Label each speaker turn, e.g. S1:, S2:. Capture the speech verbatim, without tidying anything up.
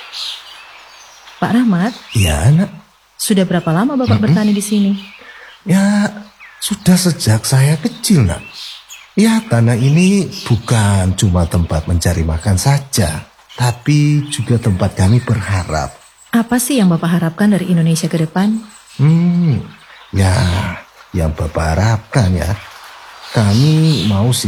S1: Pak Rahmat,
S2: Ya, Nak.
S1: sudah berapa lama Bapak bertani di sini?
S2: Ya, sudah sejak saya kecil, Nak. Ya, tanah ini bukan cuma tempat mencari makan saja, tapi juga tempat kami berharap.
S1: Apa sih yang Bapak harapkan dari Indonesia ke depan?
S2: Hmm, ya, yang Bapak harapkan ya, kami mau